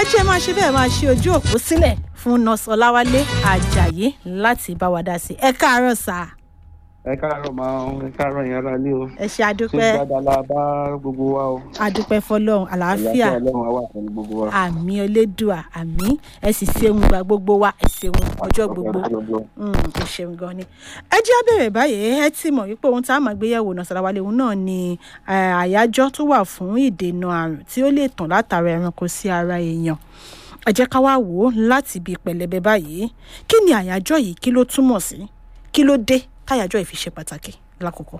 jẹ́ máa ṣe bẹ́ẹ̀ máa ṣe ojú òpó sílẹ̀ fún nọ́ọ̀sì Ọláwálé Àjàyí láti bá wa dá sí. Ẹ káàárọ̀ sà. Ẹ káàárọ̀ máa ń káàárọ̀ yẹn ara lé o. Ẹ ṣe àdúpẹ́. Ṣé dáadáa la bá gbogbo wa o? Àdúpẹ́ fọlọ́run àlàáfíà. Àlàáfíà Ọlọ́run á wà pẹ̀lú gbogbo wa. Àmín Elédùà, àmín. Ẹ sì ṣeun gba gbogbo wa, ẹ ṣeun ọjọ́ gbogbo. Ẹ ṣeun gan ni. Ẹ jẹ́ á bẹ̀rẹ̀ báyìí, ẹ ti mọ̀ wípé ohun tá a máa gbé yẹ̀wò nọ́ọ̀sì Ọláwálé òun náà ni àyájọ́ tó wà fún ìdènà àrùn tí ó lè tàn látara ẹranko sí ara èèyàn. Ẹ jẹ́ ká wá wò ó láti ibi pẹ̀lẹ́bẹ̀ báyìí. Kí ni àyájọ́ yìí? Kí ló túmọ̀ sí? Kí ló dé táyájọ́ yìí fi ṣe pàtàkì lákòókò?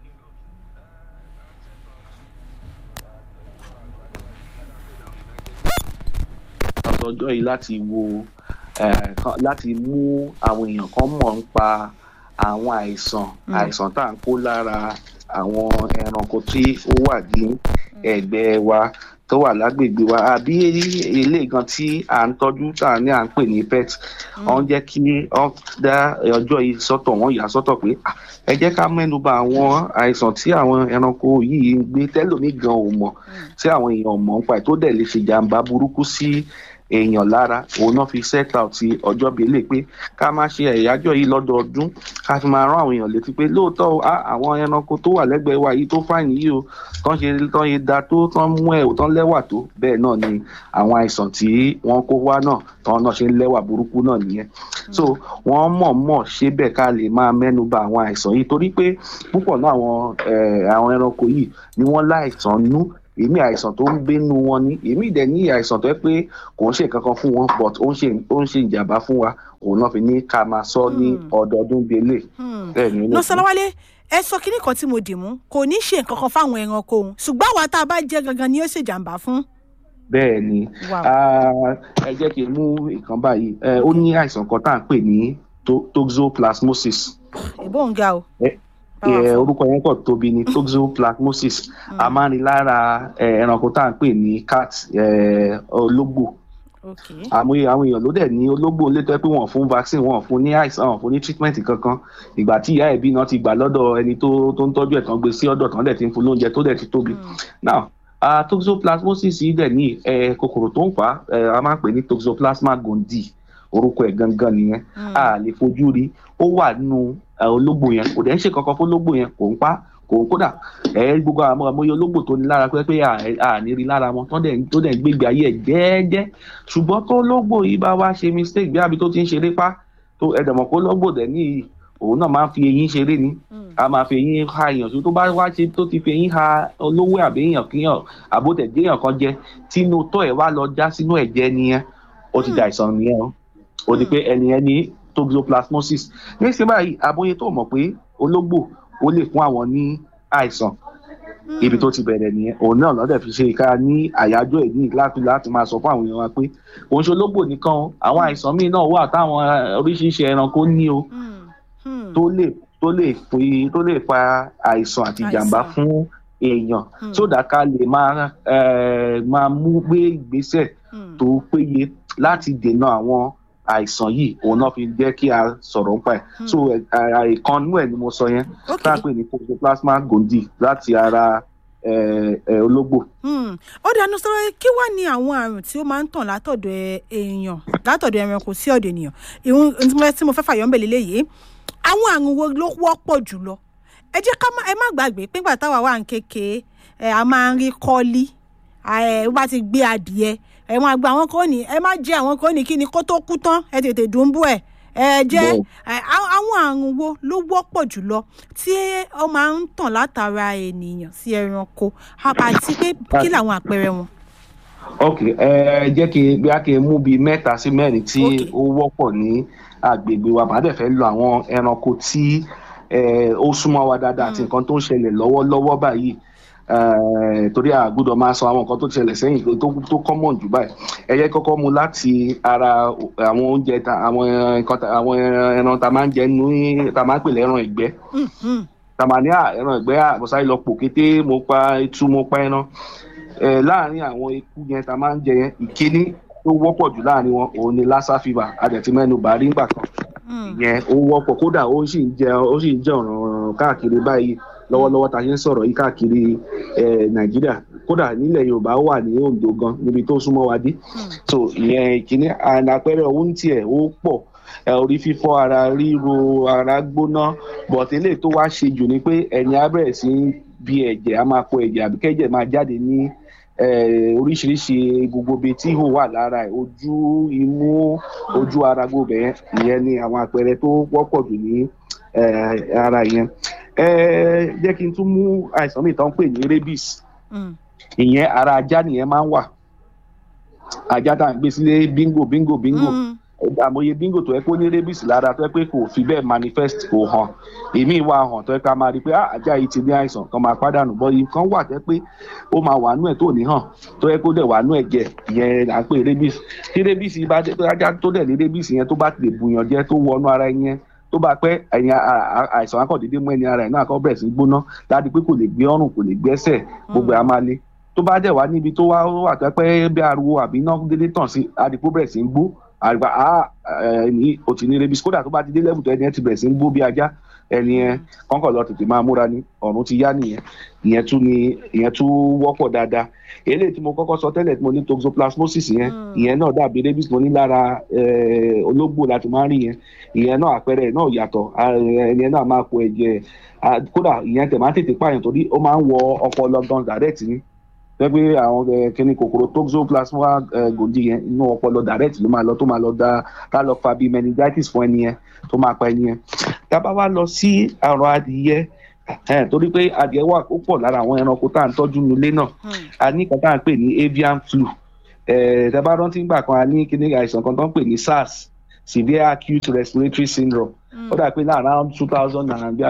Ọjọ́ yìí láti wo láti mú àwọn èèyàn kan mọ̀ nípa àwọn àìsàn tá à ń kó lára àwọn ẹranko tí ó wà ní ẹ̀gbẹ́ wa tó wà lágbègbè wa àbí ilé gan tí à ń tọ́jú tá à ní à ń pè ní pet. Wọ́n jẹ́ kí wọ́n dá ọjọ́ yìí sọ́tọ̀, wọ́n yà sọ́tọ̀ pé ẹ jẹ́ ká mẹ́nuba àwọn àìsàn tí àwọn ẹranko yìí ń gbé tẹ́lòmíì gan ò mọ̀ tí àwọn èèyàn mọ̀ nípa ẹ̀ tó dẹ̀ lè ṣe jàǹbá burúkú sí èèyàn lára. Òun náà fi set out sí ọjọ́ bíi eléyìí pé ká máa ṣe àyájọ́ yìí lọ́dọọdún ká fi máa rán àwọn èèyàn létí pé lóòótọ́ àwọn ẹranko tó wà lẹ́gbẹ̀ẹ́ wa yìí tó fáìní yìí o tán ṣe da tó tán mú ẹ̀ tán lẹ́wà tó bẹ́ẹ̀ náà ni àwọn àìsàn tí wọ́n kó wá náà tán náà ṣe ń lẹ́wà burúkú náà nìyẹn. So wọ́n mọ̀ọ́mọ̀ ṣe bẹ́ẹ̀ ká lè máa mẹ́nu bà àwọn àìsàn yìí torí pé púpọ̀ náà àwọn ẹranko yìí ni wọ́n láìsàn nú. Èmi àìsàn tó ń gbénu wọn ni, èmi dẹ̀ ní àìsàn tó yẹ pé kò ń ṣe kankan fún wọn but ó ń ṣe ìjàmbá fún wa. Òun náà fi ní ká máa sọ ní ọdọọdún gbélé. Nọ́ọ̀sì Ọláwálé, ẹ sọ kinní kan tí mo dì mú, kò ní ṣe nǹkan kan fáwọn ẹranko òun ṣùgbọ́n àwa tá a bá jẹ gangan ni ó ṣe jàǹbá fún. Bẹ́ẹ̀ ni ẹ jẹ́ kí n mú ìkan báyìí. Ó ní àìsàn kan tá à ń pè ní toxoplasmosis. Ìbò ń ga o. Orúkọ yẹn kò tóbi ní toxoplasmosis. A máa ń rí lára ẹranko tá à ń pè ní cat, ológbò. Àwọn èèyàn ló dẹ̀ ní ológbò létọ́ pé wọ́n fún vaccine, wọ́n fún ní àìsàn, wọ́n fún ní treatment kankan. Ìgbà tí ìyá ẹ̀bí náà ti gbà lọ́dọ̀ ẹni tó ń tọ́jú ẹ̀ tán gbé sí ọ̀dọ̀ tán dẹ̀ ti ń fún lóúnjẹ tó dẹ̀ ti tóbi. Now toxoplasmosis yìí dẹ̀ ní kòkòrò tó ń fà á, a máa ń pè ní Toxoplasma gondii. Orúkọ ẹ̀ gangan nìyẹn. A lè fojú rí, ó wà nínú ológbò yẹn, kò dẹ̀ ń ṣe kankan fún ológbò yẹn, kò ń pa kò kódà gbogbo àmọye ológbò tó ní lára pé àní rí lára wọn tó dẹ̀ ń gbégbé ayé ẹ̀ jẹ́ẹ́jẹ́. Ṣùgbọ́n tó ológbò yìí bá wá ṣe mistake bí àbí tó ti ń ṣeré pa tó ẹ̀dẹ̀mọ̀ kó ológbò dẹ̀ ní òun náà máa ń fi eyín ṣeré ni. A máa fi eyín ha èèyàn tó bá wá ṣe tó ti fi eyín ha olówó àbí èèyàn kíyàn àbótẹ̀jẹ́ èèyàn kan jẹ tínú tó ẹ̀ wá lọ já sínú ẹ̀jẹ̀ nìyẹn, ó ti da àìsàn nìyẹn o. Ó di pé ẹni yẹn ní toxoplasmosis. Níṣẹ́ báyìí àbóyé tó mọ̀ pé ológbò ó lè fún àwọn ní àìsàn. Ibi tó ti bẹ̀rẹ̀ nìyẹn. Òun náà lọ́dẹ̀ fi ṣe ká ní àyájọ́ ẹ̀ ní láti máa sọ fún àwọn èèyàn wa pé òun ṣe ológbò nìkan o, àwọn àìsàn míì náà wà táwọn oríṣiríṣi ẹranko ní o tó lè fa àìsàn àti ìjàmbá fún èèyàn sódà ká lè máa mú gbé ìgbésẹ̀ tó péye láti dènà àwọn àìsàn yìí. Òun náà fi jẹ́ kí a sọ̀rọ̀ nípa ẹ̀. So ìkànnú ẹ̀ ni mo sọ yẹn tá a pè ní Toxoplasma gondii láti ara ológbò. Ó dáná sọ́rọ́ kí wá ní àwọn àrùn tí ó máa ń tàn látọ̀dọ̀ ẹranko sí ọ̀dọ̀ ènìyàn. Ìhun tí mo fẹ́ fàyọ́ ń bẹ̀ lélẹ́yìí, àwọn àrùn wo ló wọ́pọ̀ jùlọ? Ẹ jẹ́ ẹ má gbàgbé pé nígbà táwa wà ń kékeré a máa ń rí kọ́lí, ó bá ti gbé adìẹ ẹ máa gba àwọn kan ní ẹ má jẹ àwọn kan ní kí ni kó tó kú tán ẹ tètè dùn bú ẹ jẹ àwọn àrùn wo ló wọ́pọ̀ jùlọ tí ó máa ń tàn látara ènìyàn sí ẹranko àti pé kí làwọn àpẹẹrẹ wọn. Jẹ́ kí n mú bíi 3 sí 4 tí ó wọ́pọ̀ ní agbègbè wa. Màá dẹ̀ fẹ́ lo àwọn ẹranko tí ó súnmọ́ wa dáadáa àti nǹkan tó ń ṣẹlẹ̀ lọ́wọ́lọ́wọ́ báyìí. Torí a gbọ́dọ̀ máa sọ àwọn nǹkan tó ṣẹlẹ̀ sẹ́yìn tó common jù báyìí. Ẹ jẹ́ kọ́kọ́ mú láti ara àwọn oúnjẹ àwọn ẹran tá máa ń jẹ tá máa ń pè lẹ́ran ìgbẹ́. Tá máa ní ẹran ìgbẹ́ mo sáré lọ pò kété mo pa itú mo pa ẹran. Láàárín àwọn ikú yẹn tá máa ń jẹ yẹn, ìkíní tó wọ́pọ̀ jù láàárín wọn òun ni Lassa fever. A dẹ̀ ti mẹ́nu bà rí nígbà kan. Ìyẹn ó wọ́pọ̀ kódà ó sì ń jẹ ọ̀ràn káàkiri báyìí lọ́wọ́lọ́wọ́ ta ṣe ń sọ̀rọ̀ yìí káàkiri Nàìjíríà kódà nílẹ̀ Yorùbá wà ní Oǹdó gan níbi tó súnmọ́ wa dé so ìyẹn kìíní àpẹẹrẹ òun tiẹ̀ ó pọ̀ orí fífọ́ ara ríro ara gbóná bọ̀tẹ́lẹ̀ tó wá ṣe jù ni pé ẹni á bẹ̀rẹ̀ sí bí ẹ̀jẹ̀ á máa pọ̀ ẹ̀jẹ̀ àbí kẹ́jẹ̀ máa jáde ní oríṣiríṣi gbogbo bíi tí ihò wà lára ẹ̀ ojú imú ojú ara gbogbo ẹ̀ ìyẹn ni àwọn àpẹẹrẹ tó wọ́pọ̀ jù ní ara yẹn jẹ́ kí n tún mú àìsàn mi tán pè ní rabies ìyẹn ara ajá nìyẹn máa ń wà ajá tá à ń gbé sílé bingo àmọye bingo tó yẹ kó ní rabies lára tó yẹ pé kò fi bẹ́ẹ̀ manifest kò hàn èmi wà hàn tó yẹ ká máa rí i pé ajá yìí ti ní àìsàn kan máa pàdánù bọ́ nǹkan wà tó yẹ pé ó máa wà nú ẹ̀ tó ní hàn tó yẹ kó dẹ̀ wà nú ẹ̀jẹ̀ ìyẹn à ń pè rabies tí rabies bá dé ajá tó dẹ̀ ní rabies yẹn tó bá ti lè bùyàn jẹ tó wọnú ara yẹn tó bá pẹ́ ẹ̀yìn àìsàn akọ̀dédé mú ẹni ara ẹ̀ náà kọ́ bẹ̀rẹ̀ sí gbóná láti pé kò lè gbé ọrùn kò lè gbẹ́sẹ̀ gbogbo ẹ̀ á máa le tó bá dẹ̀ wá níbi tó wà tó pẹ́ bí ariwo àbí iná dédé tàn sí àdìpó bẹ̀rẹ̀ sí gbó àgbà ní o ti ní rabies kódà tó bá ti dé level tó ẹni ẹ ti bẹ̀rẹ̀ sí gbó bí ajá ẹni ẹ kọ́ńkọ̀ lọ tètè máa múra ní ọ̀run ti yá nìyẹn ìyẹn tún wọ́pọ̀ dáadáa eléyìí tí mo kọ́kọ́ sọ tẹ́lẹ̀ tí mo ní toxoplasmosis ìyẹn náà dàbí rabies mo ní lára ológbò láti máa rí ìyẹn náà àpẹẹrẹ náà yàtọ̀ ẹni náà máa po ẹ̀jẹ̀ kódà ìyẹn tẹ̀ máa tètè pààyàn torí ó máa ń wọ ọpọlọ gan direct ni pé àwọn kíní kòkòrò toxoplasma gondii yẹn inú ọpọlọ direct ló máa lọ tó máa lọ ká lọ fa bíi meningitis fún ẹni yẹn tó máa pa ẹni yẹn tá a bá wá lọ sí àrùn adìyẹ torí pé adìyẹ wà ó pọ̀ lára àwọn ẹranko tá à ń tọ́jú nílé náà a ní kan tá à ń pè ní avian flu tá a bá rántí gbà kan a ní kíní àìsàn kan tó ń pè ní SARS severe acute respiratory syndrome ó dà pé ní around 2008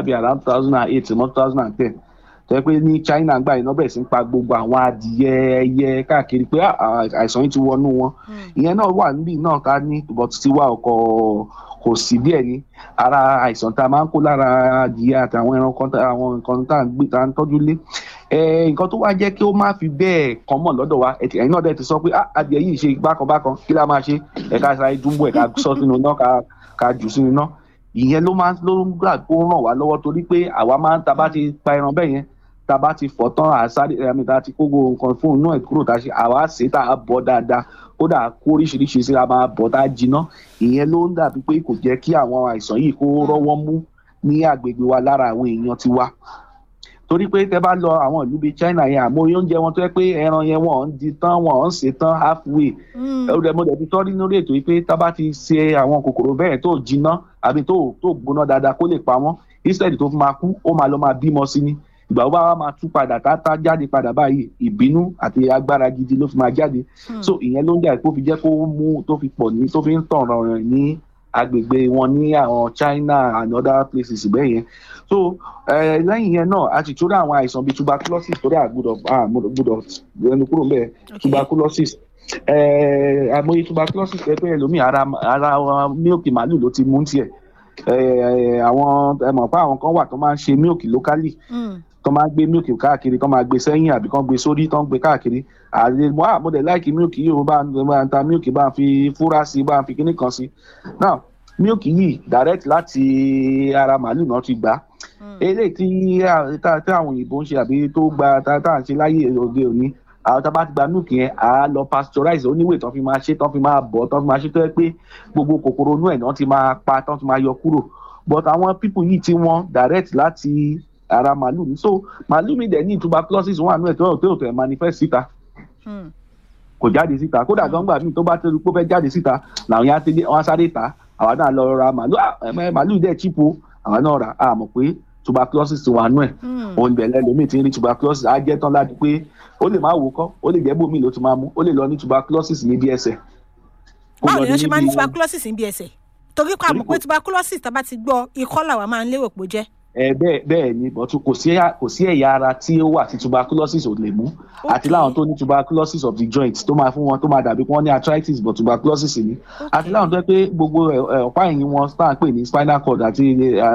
mọ́ 2010 tẹ́ pé ní China gbà iná bẹ̀rẹ̀ sí ń pa gbogbo àwọn adìyẹ ẹyẹ káàkiri pé àìsàn yìí ti wọnú wọn ìyẹn náà wà níbí náà ká ní but ti wá ọkọ̀ kò sí díẹ̀ ní ara àìsàn tá a máa ń kó lára adìyẹ àtàwọn ẹranko àwọn nǹkan tá à ń tọ́jú lé nǹkan tó wá jẹ́ kí ó má fi bẹ́ẹ̀ kàn mọ̀ lọ́dọ̀ wa ẹ̀yin náà dẹ̀ ti sọ pé adìyẹ yìí ṣe bákan kí la máa ṣe ẹ̀ka ṣáà dúnbọ̀ ẹ̀ka sọ sínú iná ká jù sínú iná ìyẹn ló ń gbà kó ràn wá lọ́wọ́ torí pé àwa máa ń ta bá ti pa ẹran bẹ́ẹ̀ yẹn tá a bá ti fọ̀ tán àṣàrí ẹ̀mí tá a ti kó gbogbo nǹkan fún un náà kúrò tá a ṣe àwa ṣe tá a bọ̀ dáadáa kódà kó oríṣiríṣi sí a máa bọ̀ tá a jiná ìyẹn ló ń dàbí pé kò jẹ́ kí àwọn àìsàn yìí kó rọ́wọ́ mú ní àgbègbè wa lára àwọn èèyàn ti wa torí pé tẹ́ bá lọ àwọn ìlú bíi China yẹn àmọ́ oúnjẹ wọn tó yẹ pé ẹran yẹn wọ́n ń di tán wọ́n ń ṣe tán halfway mo dẹ̀ ti tọ́ nínú ètò yìí pé tá a bá ti ṣe àwọn kòkòrò bẹ́ẹ̀ tó jiná àbí tó gbóná dáadáa kó lè pa wọ́n instead tó fi máa kú ó máa lọ máa bímọ sí ni ìgbà wo bá wa máa tú padà tá jáde padà báyìí ìbínú àti agbára gidi ló fi máa jáde so ìyẹn ló ń jà kó fi jẹ́ kó mú tó fi pọ̀ ní tó fi ń tàn ràn ní agbègbè wọn ní àwọn China and other places bẹ́ẹ̀ yẹn so lẹ́yìn yẹn náà a ti tún rí àwọn àìsàn bíi tuberculosis torí àgbùdọ̀ ẹnu kúrò ńbẹ̀ tuberculosis àmọye tuberculosis pé ẹlòmíì ara mílìkì màálù ló ti mú tiẹ̀ àwọn ẹmọ̀ pé àwọn kan wà tó máa ń ṣe mílìkì locally tó máa ń gbé mílìkì káàkiri tó máa gbé sẹ́yìn àbí kan gbé sórí tó ń gbé káàkiri mo dẹ̀ láìkí mílìkì yìí bá ń ta mílìkì bá ń fi fúrá sí bá ń fi kíní kan sí now mílìkì yìí direct láti ara màálù náà ti gbà eléyìí tí àwọn òyìnbó ń ṣe àbí tó gba tá à ń ṣe láyé òde òní àwọn tá a bá ti gba mílìkì yẹn à á lọ pasteurize oníwèé tán fi máa ṣe tán fi máa bọ̀ tán fi máa ṣe tó yẹ pé gbogbo kòkòrò inú ẹ̀ náà ti máa pa tán ti máa yọ kúrò but àwọn people yìí tí wọ́n direct láti ara màálù ní so màálù mi dẹ̀ ní tuberculosis wọn àánú ẹ̀ tó ẹ̀ manifest síta kò jáde síta kódà gbọ́ngbà míì tó bá tẹ́lu pé ó fẹ́ jáde síta làwọn yẹn á sáré ta àwa náà lọ ra màálù dẹ̀ chipo àwa náà rà á mọ̀ pé tuberculosis wà nú ẹ̀ òun bẹ̀rẹ̀ lómi ti ń rí tuberculosis á jẹ́ tán láti pé ó lè má wò kọ́ ó lè jẹ́ bòmí ló ti máa mú ó lè lọ ní tuberculosis níbi ẹsẹ̀. báwo ni wọ́n ṣe máa ń ní tuberculosis níbi ẹsẹ̀ torí kó àmọ̀ pé tuberculosis tá a bá ti gbọ́ ikọ́ làwa máa ń lérò pé ó jẹ́. bẹ́ẹ̀ ni bọ́tú kò sí ẹ̀yà ara tí ó wà tí tuberculosis ò lè mú àti láwọn tó ní tuberculosis of the joint tó máa fún wọn tó máa dàbí pé wọ́n ní arthritis but tuberculosis ni àti láwọn tó yẹ pé gbogbo ọ̀pá ẹ̀yìn wọn tá à ń pè ní spinal cord àti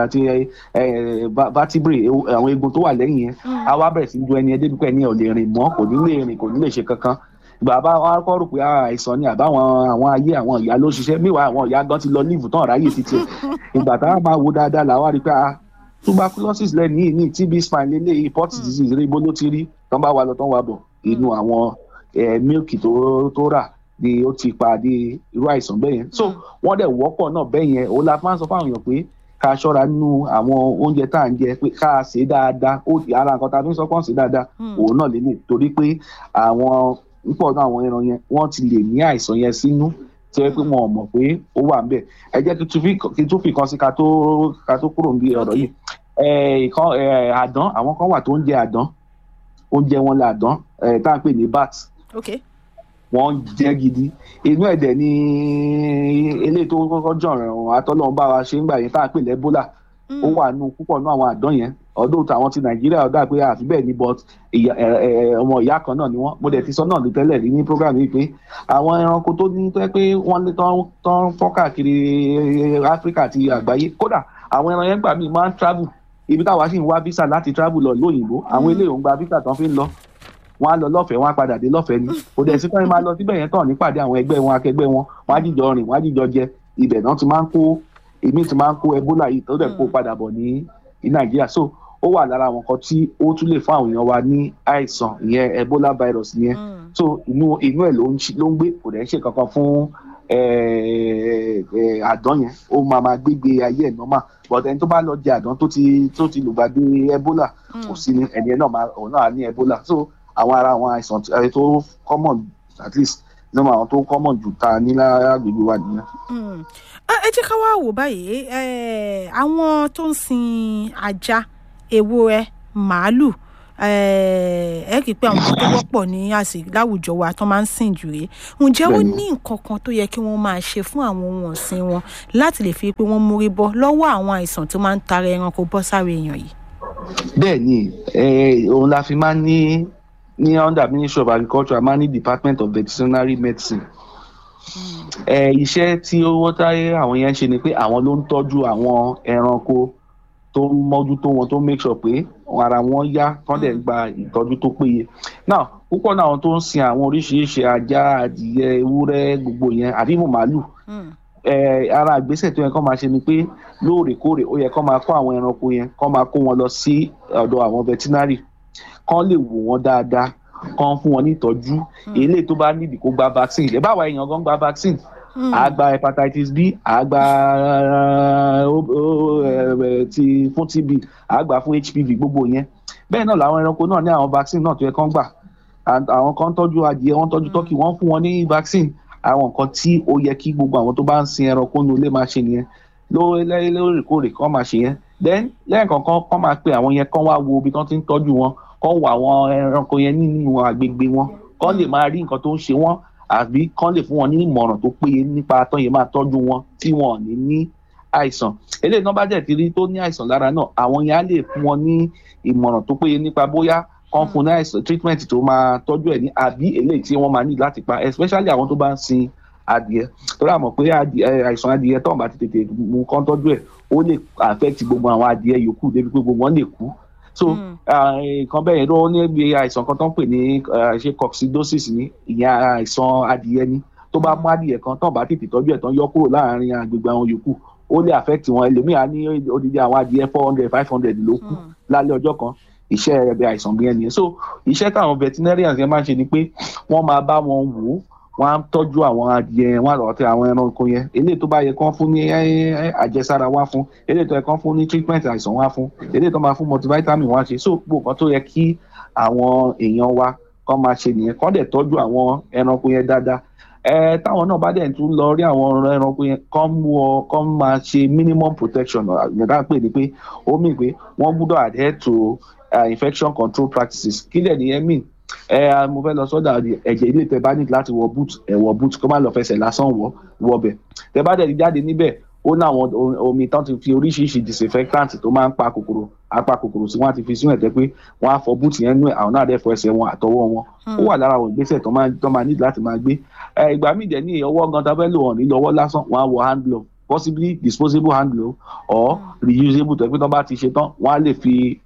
vertebrae àwọn eegun tó wà lẹ́yìn yẹn á wá bẹ̀rẹ̀ sí ju ẹni ẹ débi pé ẹni ẹ ò lè rìn mọ́ kò ní lè rìn kò ní lè ṣe kankan bàbá wọn kọ́ rò pé àìsàn ni àbáwọn àwọn ayé àwọn ìyá ló ṣiṣẹ́ míwàá àwọn ìyá gan ti lọ líìfù tán ráyè títí ìgbà táwọn máa wo dáadáa làwọn rí pé tuberculosis lẹ́nu yìí ní TB spine lélẹ́yìí pot disease rí bó ló ti rí tán bá wà lọ tán wà bọ̀ inú àwọn mílkì tó rà ni ó ti pàdé irú àìsàn bẹ́ẹ̀ yẹn so wọ́n dẹ̀ wọ́pọ̀ náà bẹ́ẹ̀ yẹn ó la máa ń sọ fáwọn èèyàn pé ká ṣọ́ra nínú àwọn oúnjẹ tá à ń jẹ pé ká ṣe dáadáa ara nǹkan tá a fi ń sọ pọ́n ṣe dáadáa òun náà lélẹ̀ torí pé àwọn púpọ̀ náà àwọn ẹran yẹn wọ́n ti lè ní àìsàn yẹn sínú tí wọ́n pé wọn ò mọ̀ pé ó wà ń bẹ̀ ẹ jẹ́ kí n tún fi kan sí ká tó kúrò níbi ọ̀rọ̀ yìí àdán àwọn kan wà tó ń jẹ àdán oúnjẹ wọn là àdán tá à ń pè ní bat wọ́n jẹ́ gidi inú ẹ̀dẹ̀ ni eléyìí tó kọ́kọ́ jọ̀ràn àtọ́lọ́run bá wa ṣe ń gbà yẹn tá à ń pè lẹ́bólà ó wà nù púpọ̀ nù àwọn àdán yẹn ọdún táwọn ti Nàìjíríà ọ̀dà pé àfi bẹ́ẹ̀ ni but ọmọ ìyá kan náà ni wọ́n mo dẹ̀ ti sọ náà ní tẹ́lẹ̀ rí ní program yìí pé àwọn ẹranko tó ní tó yẹ pé wọ́n lé tán fọ́ káàkiri Áfíríkà àti àgbáyé kódà àwọn ẹran yẹn gbà míì máa ń travel ibi táwa sì ń wá visa láti travel lọ lóyìnbó àwọn eléyìí ò ń gba visa tán fi ń lọ wọ́n á lọ lọ́fẹ̀ẹ́ wọ́n á padà dé lọ́fẹ̀ẹ́ ni kò dẹ̀ sí kọ́ni máa lọ síbẹ̀ yẹn tán nípàdé àwọn ẹgbẹ́ wọn akẹgbẹ́ wọn wọ́n á jíjọ rìn wọ́n á jíjọ jẹ ibẹ̀ náà ti máa ń kó èmi ti máa ń kó Ebola yìí tó dẹ̀ kó padà bọ̀ ní Nàìjíríà so ó wà lára àwọn nǹkan tí ó tún lè fún àwọn èèyàn wa ní àìsàn ìyẹn Ebola virus yẹn so inú ẹ̀ ló ń gbé kò dẹ̀ ń ṣe kankan fún àdán yẹn ó máa gbégbé ayé ẹ̀ normal but ẹni tó bá lọ jẹ àdán tó ti lùgbàdì Ebola kò sí ní ẹni ẹ̀ náà òun náà ní Ebola so àwọn ara àwọn àìsàn tó common at least nínú àwọn tó common jù ta ní lágbègbè wa nìyẹn. ẹ jẹ́ ká wá wò báyìí àwọn tó ń sin ajá ewúrẹ́ màálù kì í pé àwọn tó wọ́pọ̀ ní láwùjọ wa tó máa ń sìn jù rèé ǹjẹ́ ó ní nǹkan kan tó yẹ kí wọ́n máa ṣe fún àwọn ohun ọ̀sìn wọn láti lè fi pé wọ́n mórí bọ́ lọ́wọ́ àwọn àìsàn tó máa ń tara ẹranko bọ́ sáré èèyàn yìí. bẹ́ẹ̀ ni òun la fi máa ń ní under Ministry of Agriculture a máa ní Department of Veterinary Medicine iṣẹ́ tí owó táyé àwọn yẹn ń ṣe ni pé àwọn ló ń tọ́jú àwọn ẹranko tó ń mójútó wọn tó make sure pé ara wọn yá kán dẹ̀ gba ìtọ́jú tó péye now púpọ̀ náà àwọn tó ń sin àwọn oríṣiríṣi ajá adìyẹ ewúrẹ́ gbogbo yẹn àbí màálù ara ìgbésẹ̀ tó yẹ kán máa ṣe ni pé lóòrèkóòrè ó yẹ kán máa kó àwọn ẹranko yẹn kán máa kó wọn lọ sí ọ̀dọ̀ àwọn veterinary kán lè wò wọ́n dáadáa kán fún wọn ní ìtọ́jú eléyìí tó bá nídìí kó gba vaccine ẹ báwa èèyàn gan gba vaccine a gba hepatitis B a gba fún TB a gba fún HPV gbogbo yẹn bẹ́ẹ̀ náà làwọn ẹranko náà ní àwọn vaccine náà tó yẹ kán gbà àwọn kan tọ́jú adìẹ wọ́n tọ́jú tọ́kì wọ́n fún wọn ní vaccine àwọn nǹkan tí ó yẹ kí gbogbo àwọn tó bá ń sin ẹranko nínú ilé máa ṣe nìyẹn lóòrèkóòrè kán máa ṣe yẹn then lẹ́ẹ̀kọ̀ọ̀kan kán máa pe àwọn yẹn kán wá wo ibi tán ti ń tọ́jú wọn kán wo àwọn ẹranko yẹn nínú agbègbè wọn kán lè máa rí nǹkan tó ń ṣe wọn àbí kán lè fún wọn ní ìmọ̀ràn tó péye nípa tán yẹn máa tọ́jú wọn tí wọn ò ní àìsàn eléyìí náà bá jẹ́ ti rí tó ní àìsàn lára náà àwọn yẹn á lè fún wọn ní ìmọ̀ràn tó péye nípa bóyá kán fún ní àìsàn treatment tó máa tọ́jú ẹ̀ ní àbí eléyìí tí wọ́n máa ní láti pa especially àwọn tó bá ń sin adìẹ torí àmọ̀ pé àìsàn adìẹ tó ń bá ti tètè mú kán tọ́jú ẹ̀ ó lè affect gbogbo àwọn adìẹ yòókù débi pé gbogbo wọn lè kú so nǹkan bẹ́ẹ̀ yẹn ló ní ibi àìsàn kan tó ń pè ní ṣe coccidosis ní ìyẹn àìsàn adìẹ ní tó bá mú adìẹ kan tó ń bá tètè tọ́jú ẹ̀ tán yọ kúrò láàárín agbègbè àwọn yòókù ó lè affect wọn ẹlòmíà ní odidi àwọn adìẹ 400 500 ló kú lálẹ́ ọjọ́ kan iṣẹ́ ẹ̀bẹ̀ àìsàn bí ẹni yẹn so iṣẹ́ táwọn veterinarians yẹn máa ń ṣe ni pé wọ́n máa bá wọn wò ó wọ́n á tọ́jú àwọn adìẹ wọn àti àwọn ẹranko yẹn eléyìí tó bá yẹ kán fún ní àjẹsára wá fún eléyìí tó yẹ kán fún ní treatment àìsàn wá fún eléyìí tó máa fún multivitamin wá ṣe so gbogbo nǹkan tó yẹ kí àwọn èèyàn wa kán máa ṣe nìyẹn kán dẹ̀ tọ́jú àwọn ẹranko yẹn dáadáa táwọn náà bá dẹ̀ tún lọ rí àwọn ẹranko yẹn kán máa ṣe minimum protection ìyẹn pè ní pé ó mì pé wọ́n gbọ́dọ̀ adhere to infection control practices kí dẹ̀ nìyẹn mean mo fẹ́ lọ sọ́dà ẹ̀jẹ̀ ilé tẹ bá ní láti wọ boot kó má lọ fẹsẹ̀ lásán wọ bẹ̀ tẹ bá dẹ̀ jáde níbẹ̀ ó ní àwọn omi tán ti fi oríṣiríṣi disinfectant tó máa ń pa kòkòrò sí wọn àti fi sínú ẹ̀tẹ́ pé wọ́n á fọ boot yẹn nú ẹ̀ àwọn náà dẹ̀ fọ ẹsẹ̀ wọn àtọwọ́ wọn ó wà lára àwọn ìgbésẹ̀ tó máa ní láti máa gbé ìgbà míì dẹ̀ ní ọwọ́ gan tàbí lò wọ́n ní lọ́wọ́ lásán wọ́n á wọ hand glove possibly disposable hand glove or reusable tó pé tán bá ti ṣe tán wọ́n á lè fi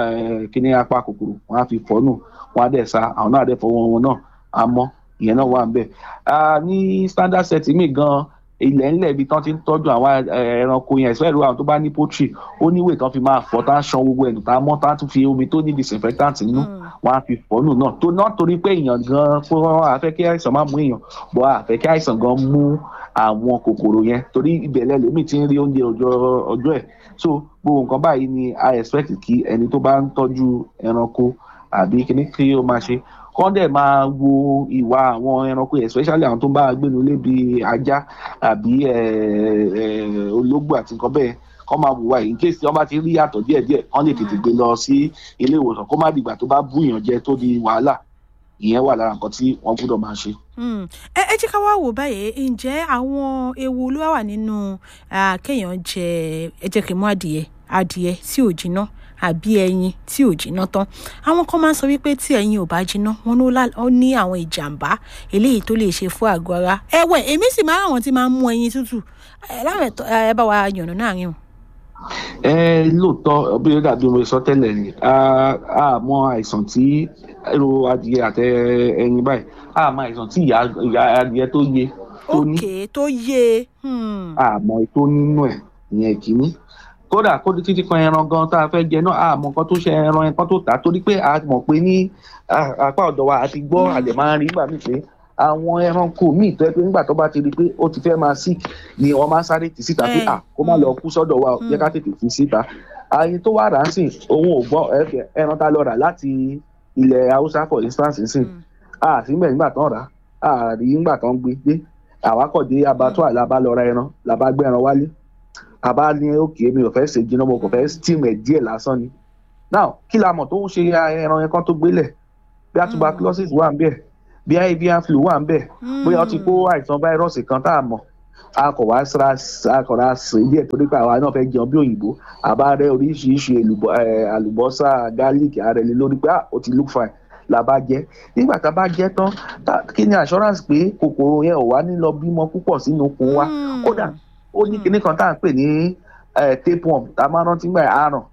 kíní apá kòkòrò wọ́n á fi fọ́ nù wọ́n á dẹ̀ sa àwọn náà dẹ̀ fọwọ́ wọn náà àmọ́ ìyẹn náà wà ń bẹ̀. ní standard setting mi gan ilẹ̀ ńlẹ̀ ibi tán ti ń tọ́jú àwọn ẹranko yẹn ìṣẹ́ ìlú àwọn tó bá ní poultry ó níwèé tán fi máa fọ̀ tá ń ṣan gbogbo ẹ̀nù tá mọ́ tá tún fi omi tó ní disinfectant nínú wọn á fi fọ̀ nù náà tó náà torí pé èèyàn gan pé wọ́n á fẹ́ kí àìsàn má mú èèyàn bọ́ á fẹ́ kí àìsàn gan mú àwọn kòkòrò yẹn torí ìbẹ̀lẹ̀ lómi ti ń rí oúnjẹ ọjọ́ ẹ̀ so gbogbo nǹkan báyìí ni I expect kí ẹni tó bá ń tọ́jú ẹranko àbí kíní kí ó máa ṣe kọ́ dẹ̀ máa wo ìwà àwọn ẹranko especially àwọn tó ń bá gbénu lé bíi ajá àbí ológbò àti nǹkan bẹ́ẹ̀ kọ́ máa wùwà in case wọ́n bá ti rí yàtọ̀ díẹ̀díẹ̀ wọ́n lè tètè gbé lọ sí ilé ìwòsàn kó má dìgbà tó bá búyàn jẹ tó di wàhálà ìyẹn wà lára nǹkan tí wọ́n gbọ́dọ̀ máa ṣe. ẹ jẹ́ ká wá wò báyìí ǹjẹ́ àwọn ewu ló wà nínú kéèyàn jẹ ẹ jẹ́ kí n mú adìẹ tí ò jiná àbí ẹyin tí ò jiná tán àwọn kan máa ń sọ wípé tí ẹyin ò bá jiná wọn ó ní àwọn ìjàmbá eléyìí tó lè ṣe fún àgọ́ ara èmi sì máa àwọn tí máa ń mú ẹyin tútù ẹ bá wa yànnà náà rìn o. Lóòótọ́ bí ó dàbí mo sọ tẹ́lẹ̀ ni a mọ àìsàn tí ẹ̀rọ adìẹ àtẹ ẹyin báyìí a mọ àìsàn tí ìyá adìẹ tó yé tó ní. òkè tó yé. àmọ́ tó nínú ẹ̀ ìyẹn kìíní kódà kó títí kan ẹran gan tá a fẹ́ jẹ náà àmọ́ nǹkan tó ṣe ẹran ẹ̀kan tó tà torí pé a mọ̀ pé ní apá ọ̀dọ̀ wa àti gbọ́ àdè máa ń rí gbà mí pé àwọn ẹranko míì tó yẹ pé nígbà tó bá ti rí i pé ó ti fẹ́ máa sick ni wọ́n máa ń sáré tì síta pé kó má lọ kú sọ́dọ̀ wa jẹ́ ká tètè tì síta ààyè tó wà rà ń sìn òun ò gbọ́ ẹran tá lọ rà láti ilẹ̀ haúsá for instance sìn àtìgbẹ̀ nígbà tán rà àrí nígbà tán gbé àwákọ̀dé abattoir àlàbá lọ ra ẹran làbá gbé ẹran wálé àbá ní òkè mi ò fẹ́ ṣe jiná mo kò fẹ́ steam ẹ̀ díẹ̀ lásán ni now kí la mọ̀ tó ń ṣe ẹran yẹn kan tó gbélẹ̀ bí a tuberculosis wà ń bẹ̀ bí avian flu wà ń bẹ̀ bóyá ó ti kó àìsàn fáírọ́ọ̀sì kan tá a mọ̀ a kò wá akọ̀rá sí díẹ̀ torí pé àwa náà fẹ́ jẹun bí òyìnbó àbá rẹ oríṣiríṣi àlùbọ́sà garlic ààrẹ lé lórí pé ó ti look fine la bá jẹ nígbà tá a bá jẹ tán kí ni assurance pé kòkòrò yẹn ò wá ní lọ bímọ púpọ̀ sínú okùn wa kódà ó ní kinní kan tá à ń pè ní tapeworm tá a máa rántí gbà àrùn.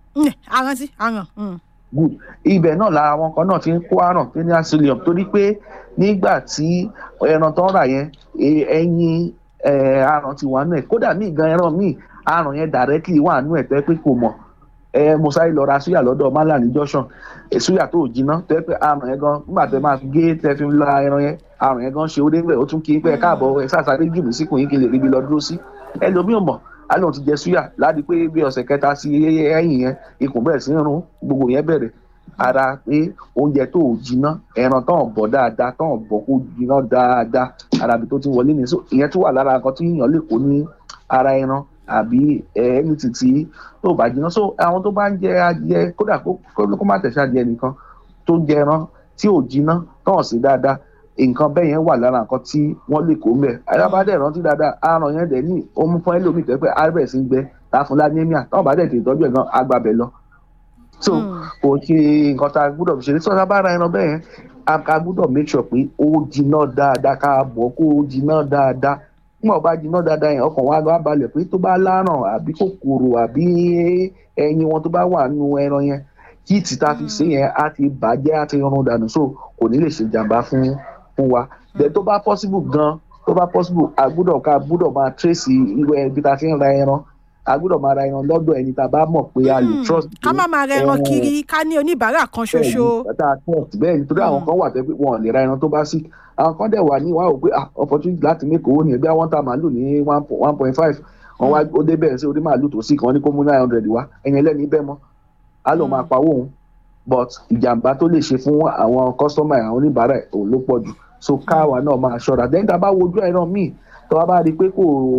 àrùn. good ibẹ̀ náà lára àwọn kan náà ti ń kó àrùn Taenia Psyllium torí pé nígbà tí ẹran tó ń rà yẹn ẹyin àrùn ti wà nù ẹ̀ kódà míì gan ẹran míì àrùn yẹn directly wà nù ẹ̀ tẹ́ pé kò mọ̀ mo sáré lọ ra súyà lọ́dọ̀ mala ní junction súyà tó jiná tẹ́ pé àrùn yẹn gan nígbà tẹ́ máa gé tẹ́ fi la ẹran yẹn àrùn yẹn gan ṣe ó dé bẹ́ẹ̀ ó tún kí pé káàbọ̀ ẹ sàṣàlẹ̀ jù mí síkùn yín kí n lè ríbi lọ dúró sí ẹlòmíì ò mọ̀ alóhùn ti jẹ súyà láti pé bí ọ̀sẹ̀ kẹta sí ẹ̀yìn yẹn ikùn bẹ̀rẹ̀ sí rún gbogbo yẹn bẹ̀rẹ̀ ara pé oúnjẹ tó jiná ẹran tó ń bọ̀ dáadáa tó ń bọ̀ kó jiná dáadáa ara bí tó ti wọlé ní ìyẹn tó wà lára nǹkan tí yíyan lè kó ní ara ẹran àbí ẹni títí tó bá jiná so àwọn tó bá ń jẹ adìẹ kódà kó má tẹ̀sí adìẹ nìkan tó ń jẹ ẹran tí ò jiná tó hàn sí dáadáa nǹkan bẹ́ẹ̀ yẹn wà lára nǹkan tí wọ́n lè kó mẹ́ alábàádẹ́ rántí dáadáa àrùn yẹn dẹ̀ ní omi fún ẹlòmíì tẹ́ pé albert ń gbẹ láfúnlá anemia táwọn bá dẹ̀ tè tọ́jú ẹ̀ gan agbábẹ́ lọ so kò ṣe nǹkan tá a gbúdọ̀ fi ṣe ní sọ́dọ̀ bá ra ẹran bẹ́ẹ̀ yẹn a gbúdọ̀ make sure pé ó jiná dáadáa ká bọ̀ kó jiná dáadáa nígbà bá jiná dáadáa yẹn ọkàn wa balẹ̀ pé tó bá láràn àbí kòkòrò àbí ẹyin wọn tó bá wà nínú ẹran yẹn kí tìta fi ṣe yẹn á ti bàjẹ́ á ti rún dànù so kò ní lè ṣe jàǹbá fún wa then tó bá possible gan tó bá possible a gbúdọ̀ máa trace irú ibi tá a ti ń ra ẹran a gbúdọ̀ máa ra ẹran lọ́dọ̀ ẹni tá a bá mọ̀ pé a lè trust. ká má máa ra ẹran kiri ká ní oníbàárà kan ṣoṣo. bẹ́ẹ̀ ni torí àwọn kan wà tẹ́ pé wọn ò lè ra ẹran tó bá sick àwọn kan dẹ̀ wà ní wàá wò pé opportunity láti make owó nìyẹn bí wọ́n ta màálù ní 1.5 wọn wá ó dé bẹ́ẹ̀ sí orí màálù tó sick wọn ní kó mú 900 wá ẹ̀yìn ẹlẹ́ni bẹ́ẹ̀ mọ́ á lọ máa pawó òun but ìjàmbá tó lè ṣe fún àwọn customer àwọn oníbàárà òun ló pọ̀ jù so káwa náà máa ṣọ́ra then tá a bá wojú ẹran míì tó bá bá rí i pé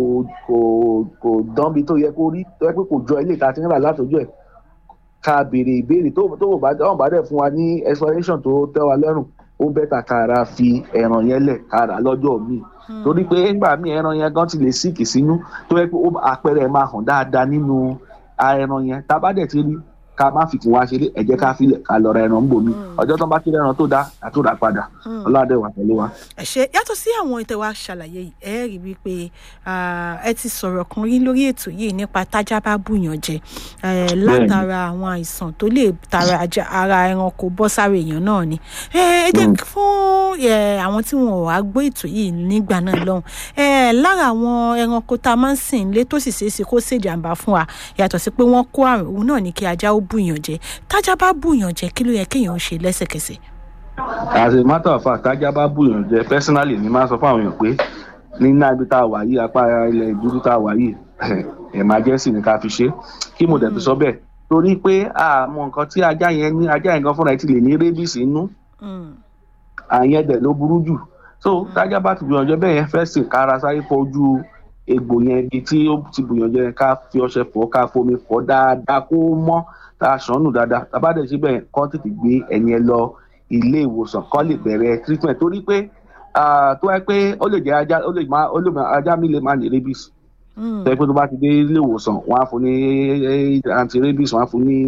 kò dánbi tó yẹ kó rí tó yẹ pé kò jọ ilé ìta tí ń rà látọjú ẹ̀ ká béèrè ìbéèrè tó bá dẹ̀ fún wa ní explanation tó tẹ́ wa lọ́rùn ó bẹ́tà kára fi ẹran yẹn lẹ̀ kára lọ́jọ́ míì torí pé nígbà míì ẹran yẹn gan ti lè síkì sínú tó yẹ pé àpẹẹrẹ máa hàn dáadáa nínú ẹran yẹn tá a bá dẹ̀ ti rí ká má fi kún wá ṣeré ẹ jẹ́ ká filẹ̀ ká lọ ra ẹran ń bò mí ọjọ́ tó bá kí ẹran tó dá àtúrà padà ọlọ́dẹ wà pẹ̀lú wa. ẹ ṣe yàtọ̀ sí àwọn ìtẹ̀wá ṣàlàyé yìí ẹ rí wípé ẹ ti sọ̀rọ̀ kan rí lórí ètò yìí nípa tájá bá bùyàn jẹ látara àwọn àìsàn tó lè tara ara ẹranko bọ́ sáré èèyàn náà ni ẹ jẹ́ fún àwọn tí wọn ò wá gbọ́ ètò yìí nígbà náà lọ́hùn lára àwọn ẹranko tá a máa ń sìn lé tó sì ṣeéṣe kó ṣèjàmbá fún wa yàtọ̀ sí pé wọ́n kó àrùn òun náà ní kí ajá ó bùyàn jẹ tájá bá bùyàn jẹ kí ló yẹ kéèyàn ó ṣe lẹ́sẹ̀kẹsẹ̀. as a matter of fact tájá bá bùyàn jẹ personally ni máa sọ fún àwọn èèyàn pé ní náà tá a wà yìí apá ilẹ̀ ìdúró tá a wà yìí emergency ni ká fi ṣe kí mo dẹ̀ fi sọ bẹ́ẹ̀ torí pé àmọ́ nǹkan tí ajá yẹn gan fúnra ẹ̀ ti lè ní rabies inú àyẹn dẹ̀ ló burú jù so tájá bá ti bùyànjẹ bẹ́ẹ̀ yẹn fẹ́ sìn kára sáré fọ ojú egbò yẹn ibi tí ó ti bùyànjẹ ká fi ọṣẹ fọ ká fomi fọ dáadáa kó mọ́ tá a ṣàn nù dáadáa tàbá dẹ̀ síbẹ̀ kọ́ tètè gbé ẹni ẹ lọ ilé ìwòsàn kọ́ lè bẹ̀rẹ̀ treatment torí pé tó wáyé pé ó lè jẹ́ ajá mi lè má ní rabies tó yẹ pé tó bá ti dé ilé ìwòsàn wọ́n á fún ní anti-rabies wọ́n á fún ní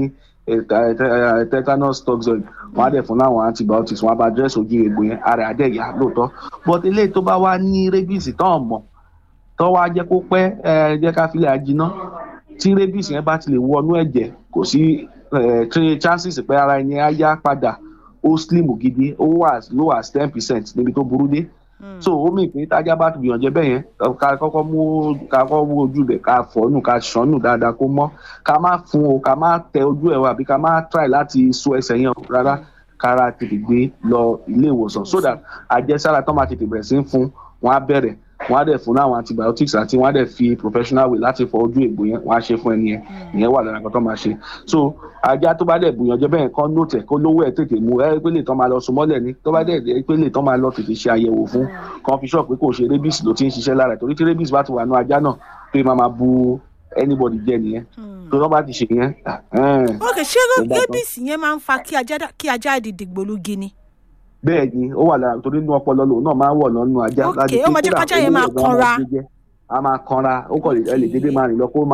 tetanus toxoid wọ́n á dẹ̀ fún láwọn antibiotics wọ́n á bá address ojú egbò yẹn ara àdẹ̀ yá lóòótọ́ but eléyìí tó bá wá ní rabies tán mọ̀ tó wá jẹ́ kó pẹ́ jẹ́ ká filẹ̀ ajiná tí rabies yẹn bá ti lè wọnú ẹ̀jẹ̀ kò sí chances pé ara ẹni á yá padà ó slim gidi ó wà as low as 10% níbi tó burú dé so ó mì pé tájá bá ti gbìyànjẹ bẹ́ẹ̀ yẹn ká kọ́kọ́ mú ojú bẹ̀ ká fọ́nù ká ṣánù dáadáa kó mọ́ ká má fún o ká má tẹ ojú ẹ̀ wá àbí ká má try láti so ẹsẹ̀ yẹn rárá kára tètè gbé lọ ilé ìwòsàn so that àjẹsára tó máa tètè bẹ̀rẹ̀ sí fún wọn á bẹ̀rẹ̀ wọn á dẹ̀ fún àwọn antibiotics àti wọn á dẹ̀ fi professional way láti fọ ojú egbò yẹn wọn á ṣe fún ẹni yẹn ìyẹn wà lára nǹkan tó máa ṣe so ajá tó bá dẹ̀ gbìyànjẹ bẹ́ẹ̀ kọ́ nóòtẹ̀ kó lówó ẹ̀ tètè mú ẹ pé lè tán máa lọ sùn mọ́lẹ̀ ní tó bá dẹ̀ pé lè tán máa lọ tètè ṣe àyẹ̀wò fún kan fi ṣọ́ọ̀ pé kò ṣe rabies ló ti ń ṣiṣẹ́ lára torí tí rabies bá ti wà nú ajá náà pé máa bu anybody jẹ nìyẹn tó lọ́ bá ti ṣe yẹn. ok ṣé rabies yẹn máa ń fa kí ajá dìgbòlugi ni. bẹ́ẹ̀ ni ó wà lára torí inú ọpọlọ lòun náà máa ń wọ̀ lọ́nu ajá. ok ó máa jẹ́ kájá yẹn máa kanra. a máa kanra ó kọ̀ ẹ lè dédé máa rìn lọ kó